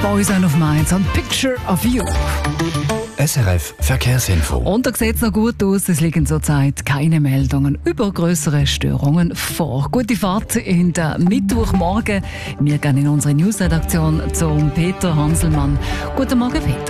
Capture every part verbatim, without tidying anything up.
Boyzone of Mainz und Picture of You. S R F Verkehrsinfo. Und da sieht es noch gut aus. Es liegen zurzeit keine Meldungen über grössere Störungen vor. Gute Fahrt in der Mittwochmorgen. Wir gehen in unsere Newsredaktion zum Peter Hanselmann. Guten Morgen, Peter.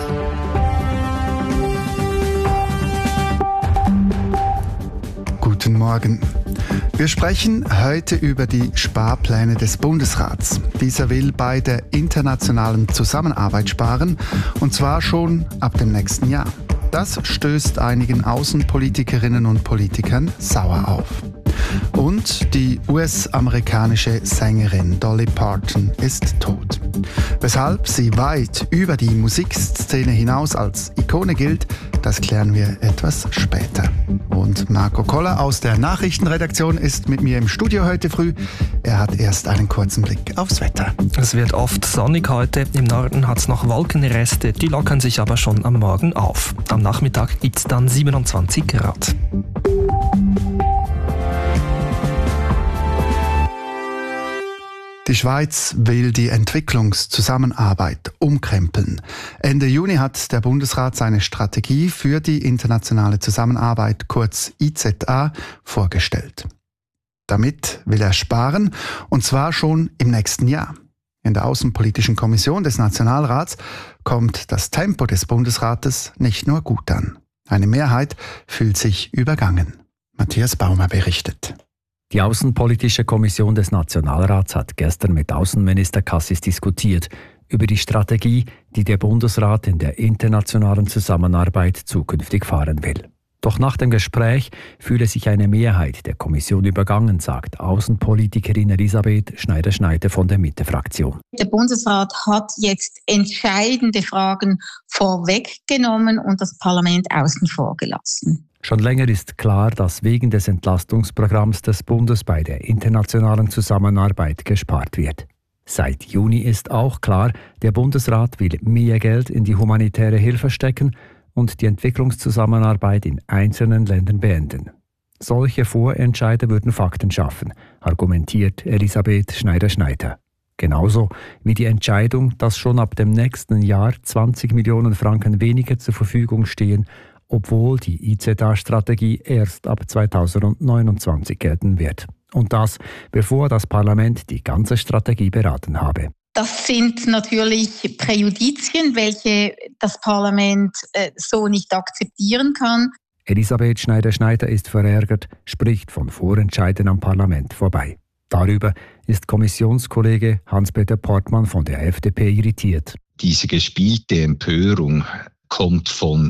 Guten Morgen. Wir sprechen heute über die Sparpläne des Bundesrats. Dieser will bei der internationalen Zusammenarbeit sparen, und zwar schon ab dem nächsten Jahr. Das stößt einigen Außenpolitikerinnen und Politikern sauer auf. Und die U S-amerikanische Sängerin Dolly Parton ist tot. Weshalb sie weit über die Musikszene hinaus als Ikone gilt, das klären wir etwas später. Und Marco Koller aus der Nachrichtenredaktion ist mit mir im Studio heute früh. Er hat erst einen kurzen Blick aufs Wetter. Es wird oft sonnig heute. Im Norden hat es noch Wolkenreste, die lockern sich aber schon am Morgen auf. Am Nachmittag gibt es dann siebenundzwanzig Grad. Die Schweiz will die Entwicklungszusammenarbeit umkrempeln. Ende Juni hat der Bundesrat seine Strategie für die internationale Zusammenarbeit, kurz I Z A, vorgestellt. Damit will er sparen, und zwar schon im nächsten Jahr. In der Außenpolitischen Kommission des Nationalrats kommt das Tempo des Bundesrates nicht nur gut an. Eine Mehrheit fühlt sich übergangen. Matthias Baumer berichtet. Die Außenpolitische Kommission des Nationalrats hat gestern mit Außenminister Cassis diskutiert über die Strategie, die der Bundesrat in der internationalen Zusammenarbeit zukünftig fahren will. Doch nach dem Gespräch fühle sich eine Mehrheit der Kommission übergangen, sagt Außenpolitikerin Elisabeth Schneider-Schneider von der Mitte-Fraktion. Der Bundesrat hat jetzt entscheidende Fragen vorweggenommen und das Parlament außen vor gelassen. Schon länger ist klar, dass wegen des Entlastungsprogramms des Bundes bei der internationalen Zusammenarbeit gespart wird. Seit Juni ist auch klar, der Bundesrat will mehr Geld in die humanitäre Hilfe stecken und die Entwicklungszusammenarbeit in einzelnen Ländern beenden. Solche Vorentscheide würden Fakten schaffen, argumentiert Elisabeth Schneider-Schneider. Genauso wie die Entscheidung, dass schon ab dem nächsten Jahr zwanzig Millionen Franken weniger zur Verfügung stehen, obwohl die I Z A-Strategie erst ab zweitausendneunundzwanzig gelten wird. Und das, bevor das Parlament die ganze Strategie beraten habe. Das sind natürlich Präjudizien, welche das Parlament äh, so nicht akzeptieren kann. Elisabeth Schneider-Schneider ist verärgert, spricht von Vorentscheiden am Parlament vorbei. Darüber ist Kommissionskollege Hans-Peter Portmann von der F D P irritiert. Diese gespielte Empörung kommt von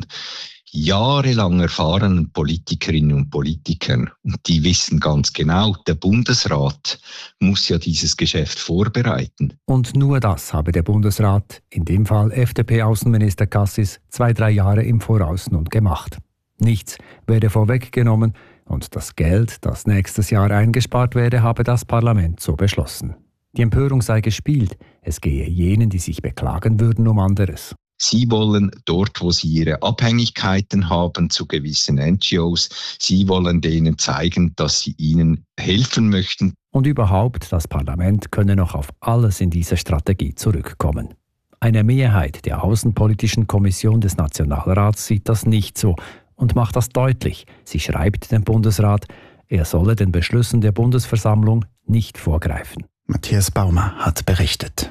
jahrelang erfahrenen Politikerinnen und Politikern. Und die wissen ganz genau, der Bundesrat muss ja dieses Geschäft vorbereiten. Und nur das habe der Bundesrat, in dem Fall F D P-Außenminister Cassis, zwei, drei Jahre im Voraus nun gemacht. Nichts werde vorweggenommen und das Geld, das nächstes Jahr eingespart werde, habe das Parlament so beschlossen. Die Empörung sei gespielt, es gehe jenen, die sich beklagen würden, um anderes. Sie wollen dort, wo sie ihre Abhängigkeiten haben zu gewissen N G Os, sie wollen denen zeigen, dass sie ihnen helfen möchten. Und überhaupt, das Parlament könne noch auf alles in dieser Strategie zurückkommen. Eine Mehrheit der Außenpolitischen Kommission des Nationalrats sieht das nicht so und macht das deutlich. Sie schreibt dem Bundesrat, er solle den Beschlüssen der Bundesversammlung nicht vorgreifen. Matthias Baumer hat berichtet.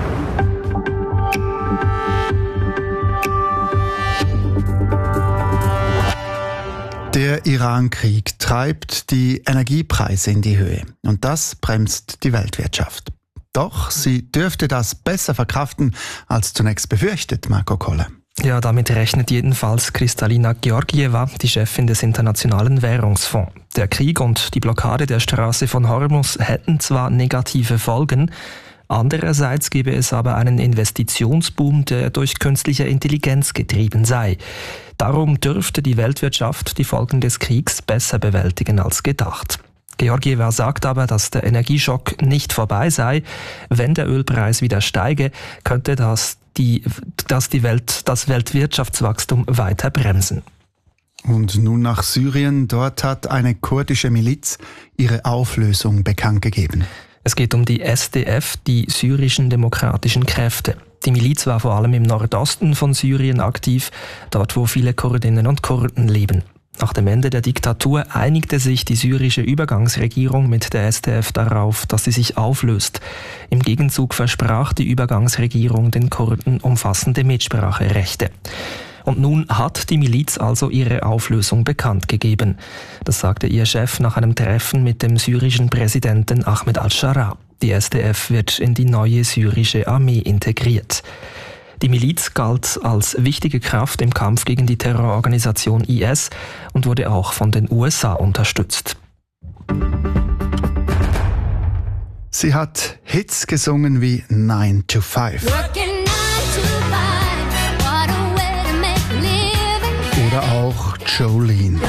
Der Iran-Krieg treibt die Energiepreise in die Höhe und das bremst die Weltwirtschaft. Doch sie dürfte das besser verkraften als zunächst befürchtet, Marco Koller. Ja, damit rechnet jedenfalls Kristalina Georgieva, die Chefin des Internationalen Währungsfonds. Der Krieg und die Blockade der Straße von Hormuz hätten zwar negative Folgen, andererseits gebe es aber einen Investitionsboom, der durch künstliche Intelligenz getrieben sei. Darum dürfte die Weltwirtschaft die Folgen des Kriegs besser bewältigen als gedacht. Georgieva sagt aber, dass der Energieschock nicht vorbei sei. Wenn der Ölpreis wieder steige, könnte das die, das, die Welt, das Weltwirtschaftswachstum weiter bremsen. Und nun nach Syrien. Dort hat eine kurdische Miliz ihre Auflösung bekannt gegeben. Es geht um die S D F, die syrischen demokratischen Kräfte. Die Miliz war vor allem im Nordosten von Syrien aktiv, dort wo viele Kurdinnen und Kurden leben. Nach dem Ende der Diktatur einigte sich die syrische Übergangsregierung mit der S D F darauf, dass sie sich auflöst. Im Gegenzug versprach die Übergangsregierung den Kurden umfassende Mitspracherechte. Und nun hat die Miliz also ihre Auflösung bekannt gegeben. Das sagte ihr Chef nach einem Treffen mit dem syrischen Präsidenten Ahmed al-Sharaa. Die S D F wird in die neue syrische Armee integriert. Die Miliz galt als wichtige Kraft im Kampf gegen die Terrororganisation I S und wurde auch von den U S A unterstützt. Sie hat Hits gesungen wie nine to five. Oder auch Jolene.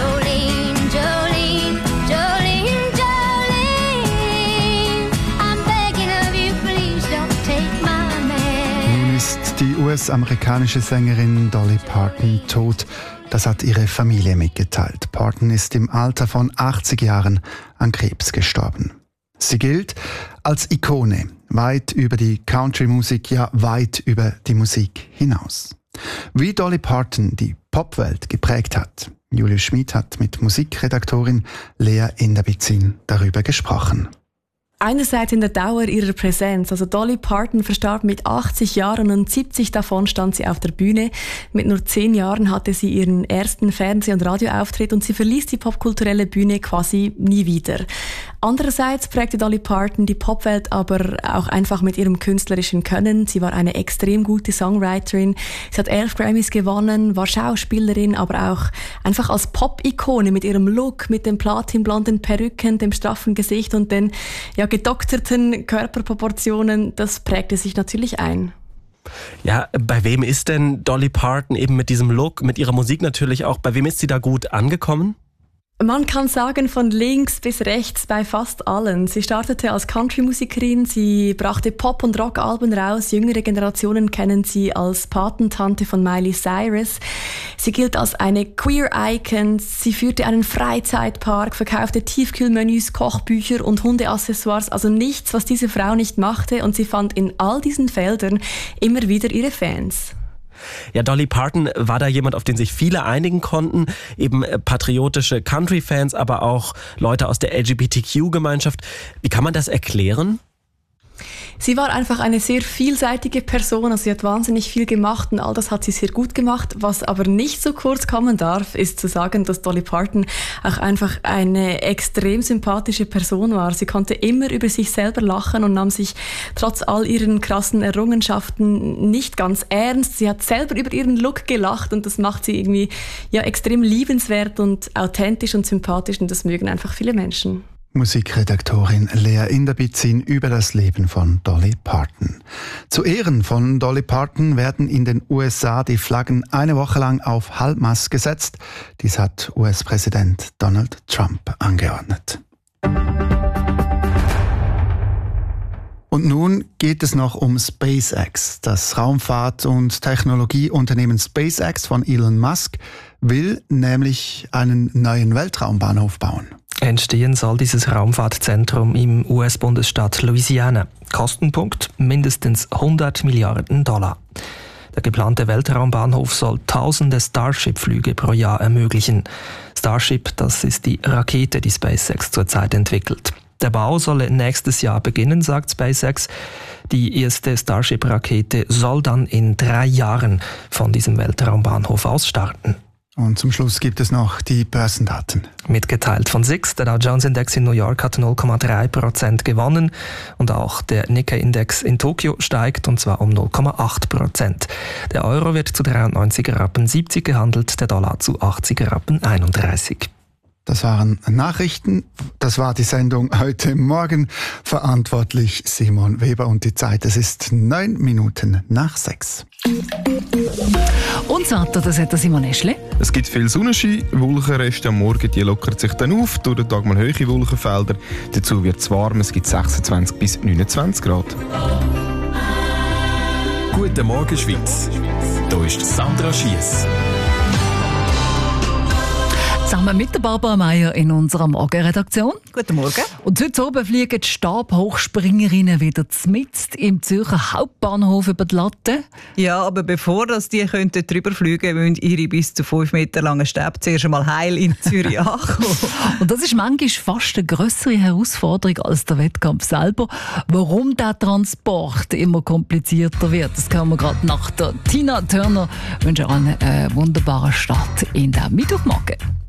Die U S-amerikanische Sängerin Dolly Parton tot. Das hat ihre Familie mitgeteilt. Parton ist im Alter von achtzig Jahren an Krebs gestorben. Sie gilt als Ikone, weit über die Country-Musik, ja weit über die Musik hinaus. Wie Dolly Parton die Popwelt geprägt hat. Julius Schmid hat mit Musikredaktorin Lea Inderbizin darüber gesprochen. Einerseits in der Dauer ihrer Präsenz. Also Dolly Parton verstarb mit achtzig Jahren und siebzig davon stand sie auf der Bühne. Mit nur zehn Jahren hatte sie ihren ersten Fernseh- und Radioauftritt und sie verließ die popkulturelle Bühne quasi nie wieder. Andererseits prägte Dolly Parton die Popwelt aber auch einfach mit ihrem künstlerischen Können. Sie war eine extrem gute Songwriterin. Sie hat elf Grammys gewonnen, war Schauspielerin, aber auch einfach als Pop-Ikone mit ihrem Look, mit den platinblonden Perücken, dem straffen Gesicht und den ja, gedokterten Körperproportionen. Das prägte sich natürlich ein. Ja, bei wem ist denn Dolly Parton eben mit diesem Look, mit ihrer Musik natürlich auch, bei wem ist sie da gut angekommen? Man kann sagen, von links bis rechts bei fast allen. Sie startete als Country-Musikerin, sie brachte Pop- und Rock-Alben raus. Jüngere Generationen kennen sie als Patentante von Miley Cyrus. Sie gilt als eine Queer-Icon. Sie führte einen Freizeitpark, verkaufte Tiefkühlmenüs, Kochbücher und Hundeaccessoires. Also nichts, was diese Frau nicht machte. Und sie fand in all diesen Feldern immer wieder ihre Fans. Ja, Dolly Parton war da jemand, auf den sich viele einigen konnten, eben patriotische Country-Fans, aber auch Leute aus der L G B T Q-Gemeinschaft. Wie kann man das erklären? Sie war einfach eine sehr vielseitige Person, also sie hat wahnsinnig viel gemacht und all das hat sie sehr gut gemacht. Was aber nicht so kurz kommen darf, ist zu sagen, dass Dolly Parton auch einfach eine extrem sympathische Person war. Sie konnte immer über sich selber lachen und nahm sich trotz all ihren krassen Errungenschaften nicht ganz ernst. Sie hat selber über ihren Look gelacht und das macht sie irgendwie ja extrem liebenswert und authentisch und sympathisch und das mögen einfach viele Menschen. Musikredaktorin Lea Inderbizin über das Leben von Dolly Parton. Zu Ehren von Dolly Parton werden in den U S A die Flaggen eine Woche lang auf Halbmast gesetzt. Dies hat U S-Präsident Donald Trump angeordnet. Und nun geht es noch um SpaceX. Das Raumfahrt- und Technologieunternehmen SpaceX von Elon Musk will nämlich einen neuen Weltraumbahnhof bauen. Entstehen soll dieses Raumfahrtzentrum im U S-Bundesstaat Louisiana. Kostenpunkt mindestens hundert Milliarden Dollar. Der geplante Weltraumbahnhof soll tausende Starship-Flüge pro Jahr ermöglichen. Starship, das ist die Rakete, die SpaceX zurzeit entwickelt. Der Bau solle nächstes Jahr beginnen, sagt SpaceX. Die erste Starship-Rakete soll dann in drei Jahren von diesem Weltraumbahnhof aus starten. Und zum Schluss gibt es noch die Börsendaten. Mitgeteilt von S I X, der Dow Jones Index in New York hat null Komma drei Prozent gewonnen und auch der Nikkei-Index in Tokio steigt und zwar um null Komma acht Prozent. Der Euro wird zu dreiundneunzig Rappen siebzig gehandelt, der Dollar zu achtzig Rappen einunddreißig. Das waren Nachrichten. Das war die Sendung heute Morgen. Verantwortlich Simon Weber und die Zeit. Es ist neun Minuten nach sechs. Und das Wetter, das hat der Simon Eschle. Es gibt viel Sonnenschein, Wolkenreste am Morgen, die lockern sich dann auf, durch den Tag mal hohe Wolkenfelder. Dazu wird es warm, es gibt sechsundzwanzig bis neunundzwanzig Grad. Guten Morgen Schweiz, hier ist Sandra Schiess. Zusammen mit der Barbara Meier in unserer Morgenredaktion. Guten Morgen. Und heute oben fliegen die Stabhochspringerinnen wieder zmitzt im Zürcher Hauptbahnhof über die Latte. Ja, aber bevor das die könnten drüber fliegen, müssen ihre bis zu fünf Meter langen Stäbe zuerst einmal heil in Zürich ankommen. Und das ist manchmal fast eine grössere Herausforderung als der Wettkampf selber. Warum der Transport immer komplizierter wird, das können wir gerade nach der Tina Turner. Ich wünsche allen einen wunderbaren Start in den Mittwochmorgen.